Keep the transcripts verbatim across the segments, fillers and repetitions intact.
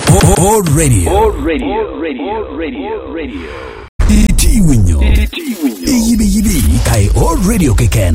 O Radio. O Radio. Radio. Radio. Radio. Iti winyo. Yibi yibi kai O Radio keken.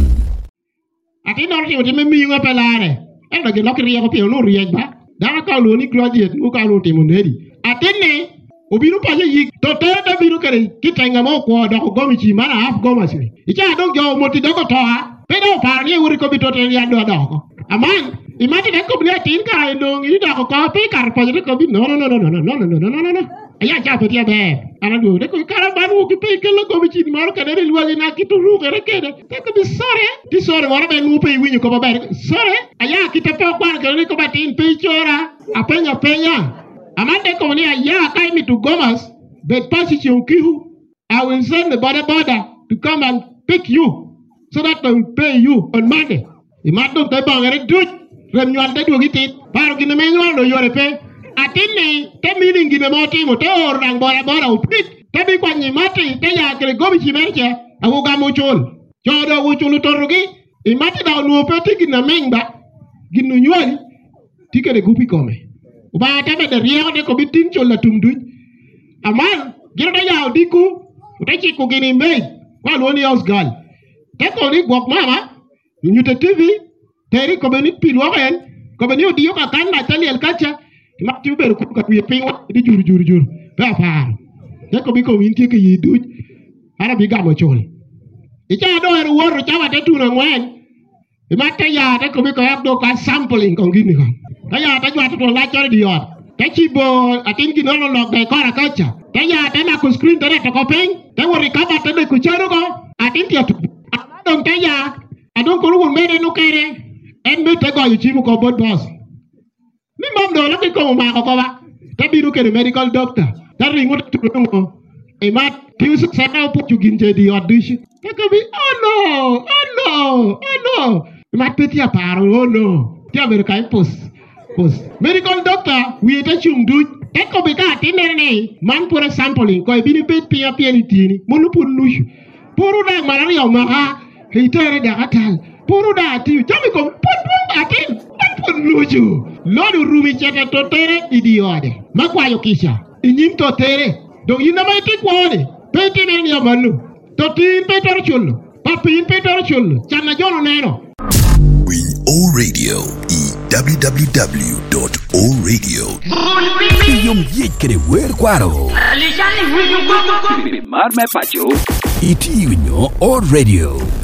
Ati no ti o ti me mi ngo pelare. E do ke lokri ko pe no riye ba. Da ka lo ni graduate ko ka lo te monedi. Ati ne obiru pa yi to tere da biru kare kitenga mo ko do ko gomi chi mana half goma si. Icha do jo moti do ko to ha. Pe do pa ni uri ko bi to te ya do do ko. Aman imagine ko blia tin ka ndo ngi do ko ko pe kar pa ko bi no no no no no no no no no no. Aya cha pe dia be. Ana do de ko kara ba mu ki pe ke lo gomi chi maro ka de lu ga na ki to ru ga ke de. Te ko bi sore. Ti sore wora be mu pe winyu ko ba ba. Sore. Aya ki te po kwa ka ni ko ba tin pe chora. Apenya penya. Amande komuni aya kai mi to Gomas, but position kihu. I will send the border border to come and pick you so that they will pay you on Monday. Imado te bangere dut rem nyal te dugi tit paro gine me nyal no yore pe atine te meeting gine moti mo te or rang border border upit te bi kwani mati te ya kre gobi chimerche awu ga mo chol chodo wu chulu torugi imati da no pe ti gine mengba ginu nyoli tikere gupi kome uba ta be riyo de ko bitin chola tumduj aman giro da yaw diku te chi ko gini me kwa lo ni house gal te ko ni gok mama nyute T V teri ko beni pilwa ken ko beni odiyo ka kan na tali el kacha ma ti ber ko ka pi pin di jur jur jur ba fa te ko bi ko win ti ke yidu ara bi ga mo chol e cha do er wor cha wa te tu na ngwen e ma ta ya te ko bi ko ab do ka sampling ko gini ka ta ya ta jwa to la cha di yot te chi bo atin gi no lo de ko ra kacha te ya te na ku screen te to ko pen te wori ka ba te de ku charo ko atin ti atu adon te ya adon ko lu mede no kere en me te go yu ko bod boss ni mom do la ko ma ko ba te biru ke medical doctor ta ringo tu ngo e ma tiu su sa na pu ju ginje di audition te ko bi oh no oh no oh no ma peti a paro oh no ti a ver kai pos pos medical doctor we ta chum du te ko bi ka ti ne ne man pour sampling ko bi ni pet pi a pi ni tini monu pu nu puru da ma yo ma ha hitere da atal puru da ti jami ko pun pun atin pun luju lodu rumi chete to tere idiode makwa yo kisha inyim to tere do yina mai ti kwone pete ne ya manu to tin petor chullo papin petor chullo chana jono neno We O Radio e w w w dot o radio. Yom yek kere wer kwaro. Mar me pacho. Iti winyo O Radio.